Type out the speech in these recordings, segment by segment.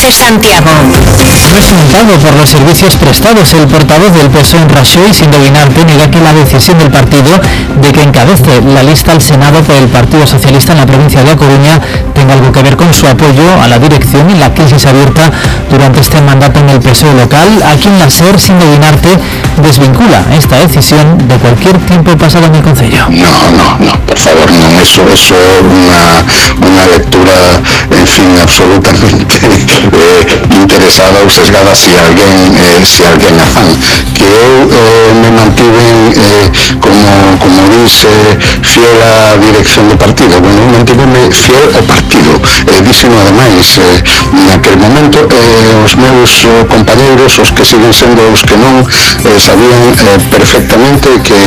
desde Santiago. No es un pago por los servicios prestados. El portavoz del PSOE en Rajoy, Sindo Guinarte, niega que la decisión del partido de que encabece la lista al Senado por el Partido Socialista en la provincia de A Coruña tenga algo que ver con su apoyo a la dirección en la crisis abierta durante este mandato en el PSOE local. Aquí en la SER, Sindo Guinarte desvincula esta decisión de cualquier tiempo pasado en el concello. No, por favor, non, eso unha lectura, en fin, absolutamente interesada ou sesgada si alguén afán. Que eu me mantiven, como dice, fiel á dirección do partido. Bueno, eu mantiveme fiel ao partido. Díxeno ademais, naquele momento, os meus compañeiros, os que siguen sendo os que non, sabían perfectamente que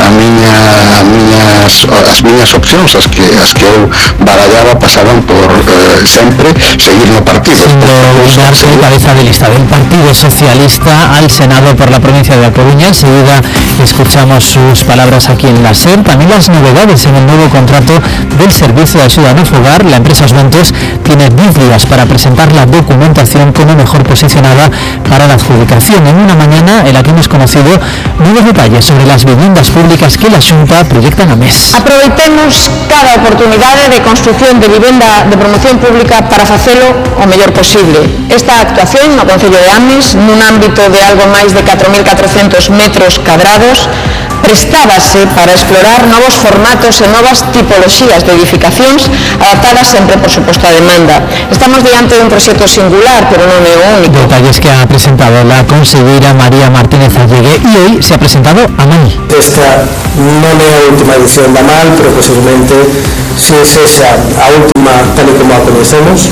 as miñas opcións, as que eu barallaba, pasaban por sempre seguir no partido. Guinarte, cabeza de lista del Partido Socialista al Senado por la provincia de A Coruña. Enseguida escuchamos sus palabras aquí en la SER. También las novedades en el nuevo contrato del Servicio de Ayuda no Fogar. La empresa Osventos tiene 10 días para presentar la documentación como mejor posicionada para la adjudicación. En una mañana en la que hemos conocido nuevos detalles sobre las viviendas públicas que la Xunta proyecta en a mes. Aproveitemos cada oportunidade de construción de vivenda de promoción pública para facelo o mellor posible. Esta actuación no Concello de Ames, nun ámbito de algo máis de 4.400 metros cadrados, prestábase para explorar novos formatos e novas tipoloxías de edificacións adaptadas sempre, por suposto, a demanda. Estamos diante de un proxecto singular, pero non é o único. Detalles que ha presentado la consejera María Martínez Allegue y hoy se ha presentado a MAL. Esta non é a última edición da MAL, pero posiblemente se sexa a última tal e como a conocemos.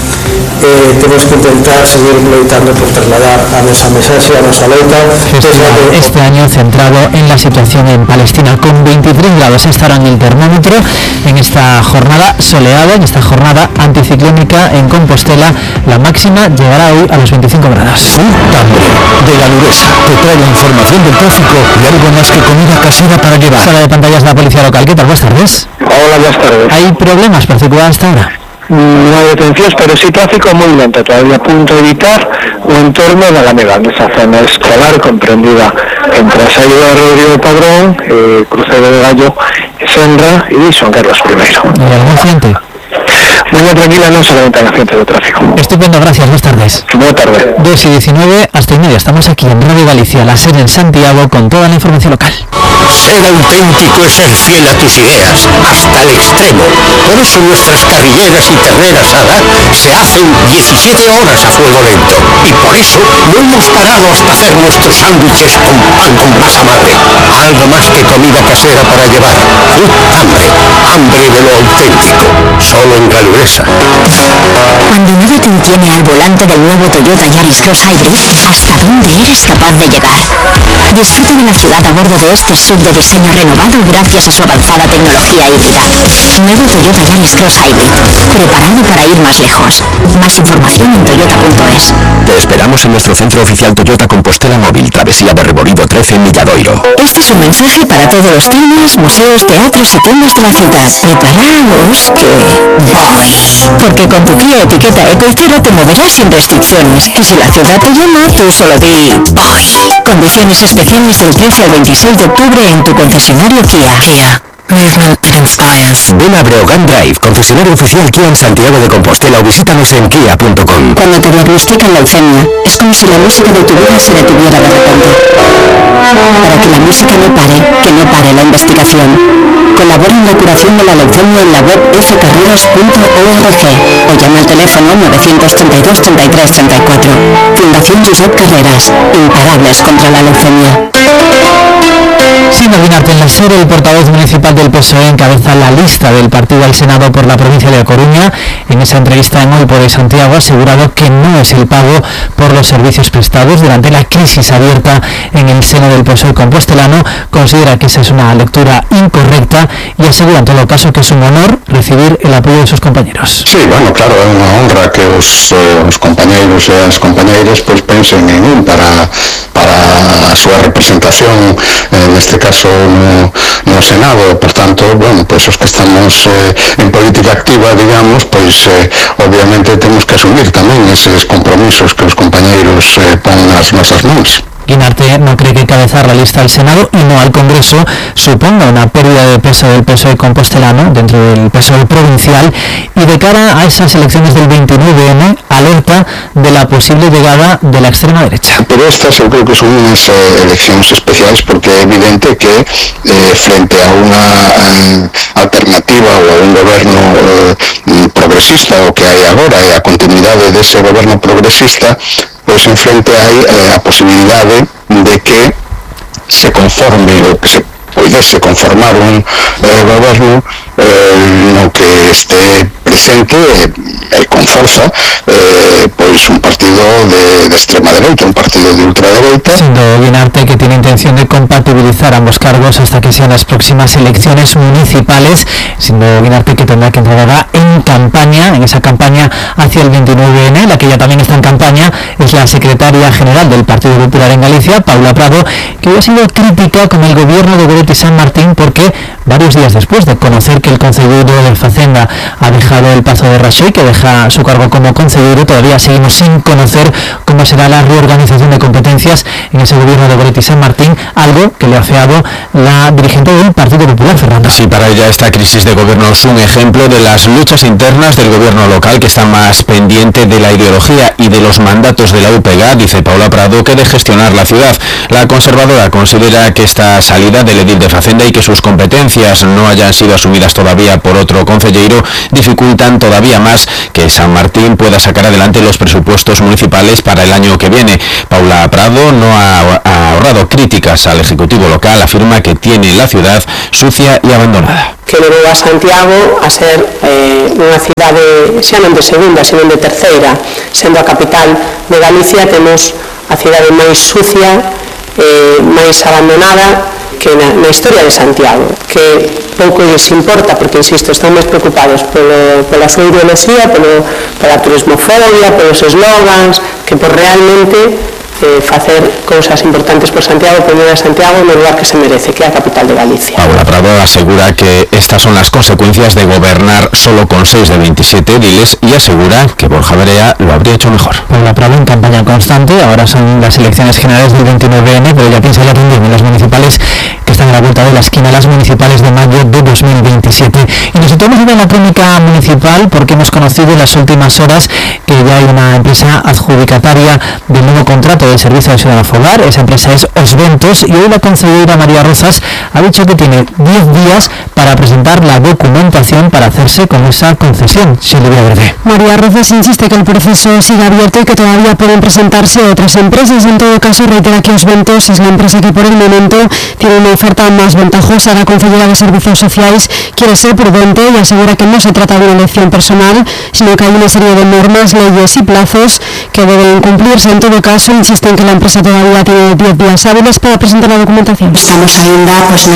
Temos que intentar seguir loitando por trasladar a nosa mensaxe, a nosa loita. Este año centrado en la situación en Palestina, con 23 grados estará en el termómetro en esta jornada soleada, en esta jornada anticiclónica en Compostela. La máxima llegará hoy a los 25 grados. Tambre, de Galuresa, te trae la información del tráfico y algo más que comida casera para llevar. Sala de pantallas de la Policía Local. ¿Qué tal? Buenas tardes. Hola, buenas tardes. ¿Hay problemas para circular hasta ahora? No hai detencións, pero sí tráfico moi lento todavía a punto de evitar o entorno da Alameda, esa zona escolar comprendida entre a saída de Rodrigo Padrón, Crucero de Gallo, Senra e Juan Carlos I. ¿Hay algún accidente? Muy tranquila, no solamente en accidentes de tráfico. Estupendo, gracias, buenas tardes. Buenas tardes. 2:19 hasta y media. Estamos aquí en Radio Galicia, la SER en Santiago, con toda la información local. Ser auténtico es ser fiel a tus ideas, hasta el extremo. Por eso nuestras carrilleras y ternera asada se hacen 17 horas a fuego lento. Y por eso no hemos parado hasta hacer nuestros sándwiches con pan con masa madre. Algo más que comida casera para llevar. Hambre de lo auténtico. Solo en Galuresa. Cuando nada te detiene al volante del nuevo Toyota Yaris Cross Hybrid, ¿hasta dónde eres capaz de llegar? Disfruta de la ciudad a bordo de este SUV de diseño renovado gracias a su avanzada tecnología híbrida. Nuevo Toyota Yaris Cross Hybrid, preparado para ir más lejos. Más información en toyota.es. Te esperamos en nuestro centro oficial Toyota Compostela Móvil, Travesía de Reborido 13 en Milladoiro. Este es un mensaje para todos los cines, museos, teatros y tiendas de la ciudad. Preparaos que voy. Porque con tu Kia etiqueta Eco y Cero te moverás sin restricciones. Y si la ciudad te llama, tú solo di voy. Condiciones especiales del 13 al 26 de octubre en tu concesionario Kia. Movement that inspires. Ven a Breogán Drive, concesionario oficial Kia en Santiago de Compostela, o visítanos en kia.com. Cuando te diagnostican leucemia, es como si la música de tu vida se detuviera de repente. Para que la música no pare, que no pare la investigación. Colabora en la curación de la leucemia en la web fcarreras.org o llama al teléfono 932 33 34. Fundación Josep Carreras, imparables contra la leucemia. Sindo Guinarte en la SER, el portavoz municipal del PSOE encabeza la lista del partido al Senado por la provincia de A Coruña. En esa entrevista en Hoy por Hoy Santiago ha asegurado que no es el pago por los servicios prestados durante la crisis abierta en el seno del PSOE compostelano. Considera que esa es una lectura incorrecta y asegura en todo caso que es un honor recibir el apoyo de sus compañeros. Sí, bueno, claro, é unha honra que os compañeiros e as compañeiras pois pensen en un para a súa representación neste neste caso no Senado. Por tanto, bueno, pois os que estamos en política activa, digamos, pois obviamente temos que asumir tamén eses compromisos que os compañeiros pon nas nosas mãos. Guinarte no cree que encabezar la lista al Senado y no al Congreso suponga una pérdida de peso del PSOE compostelano dentro del PSOE provincial, y de cara a esas elecciones del 29M alerta de la posible llegada de la extrema derecha. Pero estas eu creo que son unhas eleccións especiais, porque é evidente que frente a unha alternativa ou a un goberno progresista, o que hai agora, e a continuidade dese goberno progresista, pois enfrente hai a posibilidade de que se conforme ou que se poidese conformar un goberno no que este presente con forza pois un partido de extrema derecha, un partido de ultraderecha. Siendo Guinarte que tiene intención de compatibilizar ambos cargos hasta que sean las próximas elecciones municipales, siendo Guinarte que tendrá que entrar en campaña, en esa campaña hacia el 29N, la que ya también está en campaña es la secretaria general del Partido Popular en Galicia, Paula Prado, que hoy ha sido crítica con el gobierno de Goretti San Martín porque varios días después de conocer que el concejero de Facenda ha dejado el Pazo de Raxoi, que deja su cargo como concejero, todavía seguimos sin conocer cómo será la reorganización de competencias en ese gobierno de Goretti San Martín, algo que le ha afeado la dirigente del Partido Popular, Fernando. Sí, para ella esta crisis de gobierno es un ejemplo de las luchas internas del gobierno local, que está más pendiente de la ideología y de los mandatos de la UPG, dice Paula Prado, que de gestionar la ciudad. La conservadora considera que esta salida del edil de Facenda y que sus competencias no hayan sido asumidas todavía por otro concejero dificultan todavía más que San Martín pueda sacar adelante los presupuestos municipales para el año que viene. Paula Prado no ha ahorrado críticas al Ejecutivo local, afirma que tiene la ciudad sucia y abandonada. Que levou a Santiago a ser unha cidade xa non de segunda, sino de terceira, sendo a capital de Galicia. Temos a cidade máis sucia, máis abandonada que na historia de Santiago, que pouco lles importa, porque, insisto, están máis preocupados pola súa ideoloxía, pola turismofobia, polos eslogans, que por realmente facer cousas importantes por Santiago, poner a Santiago no lugar que se merece, que é a capital de Galicia. Paula Prado asegura que estas son las consecuencias de gobernar solo con 6 de 27 ediles y asegura que Borja Berea lo habría hecho mejor. Paula Prado en campaña constante, ahora son las elecciones generales del 29N, pero ella piensa ya también en las municipales que están a la vuelta de la esquina, las municipales de mayo de 2027. Y nos situamos en la crónica municipal porque hemos conocido en las últimas horas que ya hay una empresa adjudicataria del nuevo contrato del servicio de Ciudad Fogar. Esa empresa es Osventos, y hoy la concejala María Rozas ha dicho que tiene 10 días para presentar la documentación para hacerse con esa concesión. Silvia Verde. María Rozas insiste que el proceso sigue abierto y que todavía pueden presentarse otras empresas. En todo caso, reitera que Osventos es la empresa que por el momento tiene una oferta más ventajosa. La concejala de Servicios Sociales quiere ser prudente y asegura que no se trata de una elección personal, sino que hay una serie de normas, leyes y plazos que deben cumplirse. En todo caso, insisten que la empresa todavía tiene 10 días hábiles para presentar la documentación. Estamos ainda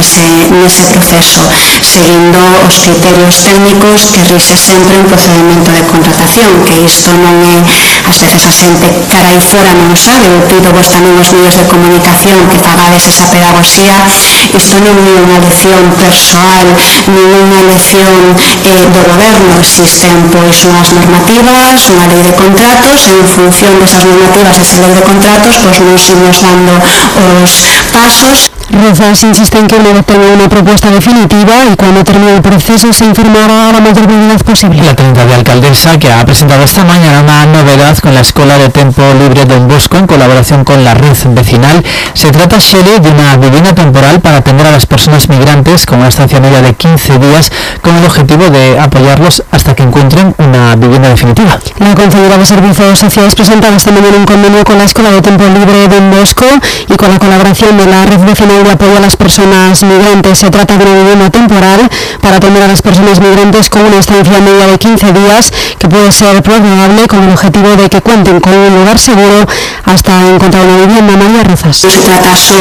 nese proceso, seguindo os criterios técnicos que rixe sempre un procedimento de contratación, que isto non é, ás veces a xente cara aí fora non o sabe. Eu pido vos tamén os medios de comunicación que fagades esa pedagogía. Isto non é unha elección persoal, nin unha elección do goberno. Existen pois unhas normativas, unha lei de contratos, e en función desas normativas, desa lei de contratos, pois nos imos dando os pasos. Rozas insiste en que una vez tenga una propuesta definitiva y cuando termine el proceso se informará a la mayor brevedad posible. La teniente de alcaldesa, que ha presentado esta mañana una novedad con la Escuela de Tempo Libre Don Bosco en colaboración con la red vecinal. Se trata, Shelley, de una vivienda temporal para atender a las personas migrantes con una estancia media de 15 días con el objetivo de apoyarlos hasta que encuentren una vivienda definitiva. La concejala de Servicios Sociales presentaba esta mañana un convenio con la Escuela de Tempo Libre Don Bosco y con la colaboración de la red vecinal de apoyo a las personas migrantes. Se trata de una vivienda temporal para atender a las personas migrantes con una estancia media de 15 días que puede ser prorrogable con el objetivo de que cuenten con un lugar seguro hasta encontrar una vivienda. María Rozas. Non se trata só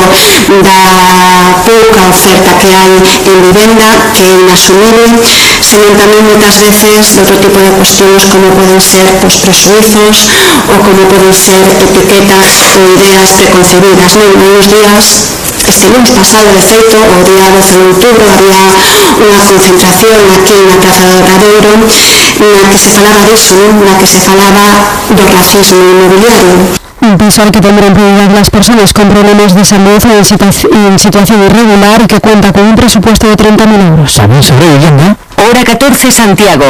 da pouca oferta que hai en vivenda, que é inasumible, senón tamén moitas veces de outro tipo de cuestións como poden ser presuizos ou como poden ser etiquetas ou ideas preconcebidas. Hai uns días este lunes pasado, de feito, o día 12 de outubro, había unha concentración aquí na Praza do Obradoiro na que se falaba diso, na que se falaba do racismo inmobiliario. Un piso al que tendrán prioridad las personas con problemas de salud o en situación irregular y que cuenta con un presupuesto de 30.000 euros. También sobre vivienda. Hora 14 Santiago.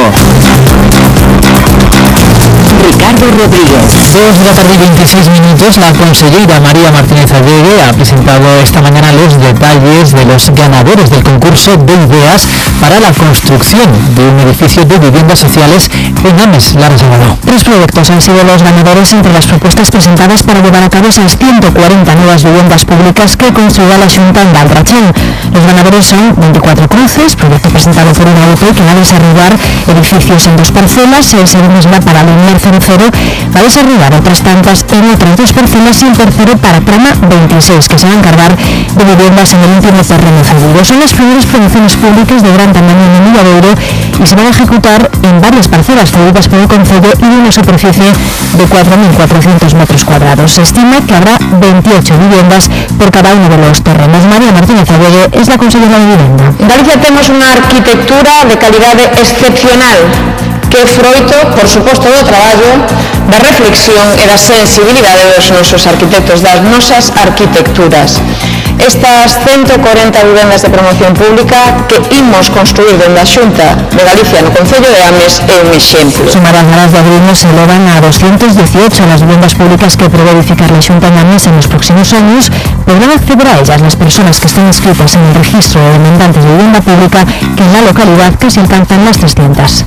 Ricardo Rodríguez. 2 de la tarde y 26 minutos. La consellera María Martínez Aldegue ha presentado esta mañana los detalles de los ganadores del concurso de ideas para la construcción de un edificio de viviendas sociales en Ames, Lara Salvador. 3 proyectos han sido los ganadores entre las propuestas presentadas para llevar a cabo esas 140 nuevas viviendas públicas que construirá la Xunta en Valrachán. Los ganadores son 24 Cruces, proyecto presentado por una UP que va a desarrollar edificios en 2 parcelas, el segundo será para Lumiar 00, va a desarrollar otras tantas en otras 2 parcelas y el tercero para Prama 26, que se va a encargar de viviendas en el último terreno cedido. Son las primeras promociones públicas de gran tamaño en Milladouro y se van a ejecutar en varias parcelas cedidas por el Concello y de una superficie de 4.400 metros cuadrados. Se estima que habrá 28 viviendas por cada uno de los terrenos. María Martínez Aldegue es la consellera de Vivienda. En Galicia temos unha arquitectura de calidade excepcional que é froito, por suposto, do traballo, da reflexión e da sensibilidade dos nosos arquitectos, das nosas arquitecturas. Estas 140 vivendas de promoción pública que imos construir dende a Xunta de Galicia no Concello de Ames é un exemplo. Sumarán ganas de abril se elevan a 218 las viviendas públicas que prevé edificar la Xunta en Ames en los próximos años. Podrán acceder a ellas las personas que estén inscritas en el registro de demandantes de vivienda pública, que en la localidad casi alcanzan las 300.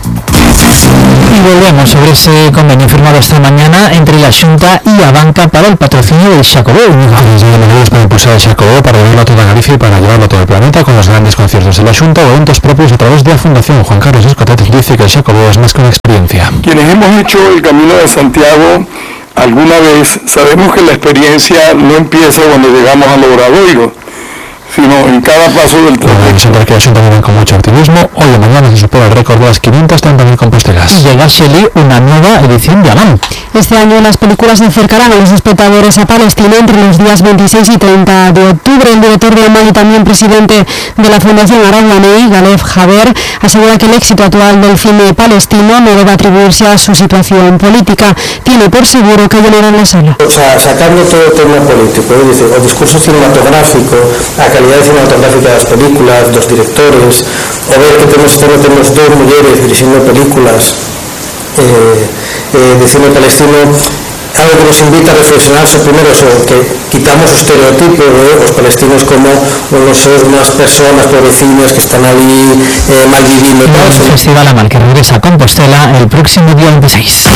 Y volvemos sobre ese convenio firmado esta mañana entre la Xunta y Abanca para el patrocinio del Xacobeo. Para impulsar el Xacobeo, para llevarlo a toda Galicia y para llevarlo a todo el planeta con los grandes conciertos de la Xunta o eventos propios a través de la Fundación. Juan Carlos Escotet dice que el Xacobeo es más que una experiencia. Quienes hemos hecho el Camino de Santiago alguna vez sabemos que la experiencia no empieza cuando llegamos al Obradoiro, sino en cada paso del trayecto. Que la Xunta viene con mucho optimismo. Hoy o mañana se supera el récord de las 530.000 compostelas. Y llega Shelley una nueva edición de Amán. Este año las películas se acercarán a los espectadores a Palestina entre los días 26 y 30 de octubre. El director de Amán y también presidente de la Fundación Araguaney, Galef Jaber, asegura que el éxito actual del cine palestino no debe atribuirse a su situación política. Tiene por seguro que llenarán la sala. O sea, sacando todo el tema político, es decir, o discurso cinematográfico, a calidad cinematográfica das películas, dos directores, o ver que temos 2 mulleres dirixindo películas de cine palestino, algo que nos invita a reflexionar sobre, primero, sobre que quitamos o estereotipo de os palestinos como unos más personas pobrecinas que están ali mal viviendo. El Festival Amal, que regresa a Compostela el próximo día 26.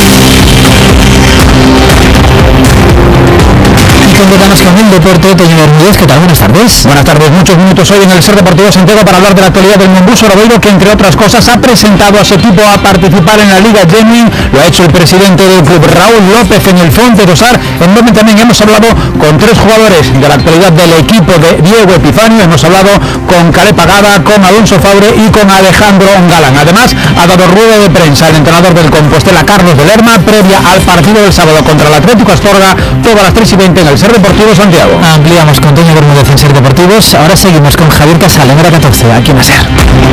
Y continuamos con el deporte. Toño Bermúdez, ¿qué tal? Buenas tardes. Buenas tardes. Muchos minutos hoy en el Ser Deportivo Santiago para hablar de la actualidad del Monbus Obradoiro, que entre otras cosas ha presentado a su equipo a participar en la Liga Genuine. Lo ha hecho el presidente del club, Raúl López, en el Fonte Tosar, en donde también hemos hablado con 3 jugadores de la actualidad del equipo de Diego Epifanio. Hemos hablado con Caleb Pagada, con Alonso Faure y con Alejandro Galán. Además, ha dado rueda de prensa el entrenador del Compostela, Carlos de Lerma, previa al partido del sábado contra el Atlético Astorga, todas las 3:20 en el Ser Deportivo Santiago. Ampliamos con Toño Bermúdez en Ser Deportivos. Ahora seguimos con Javier Casal en Hora 14, aquí en la Ser.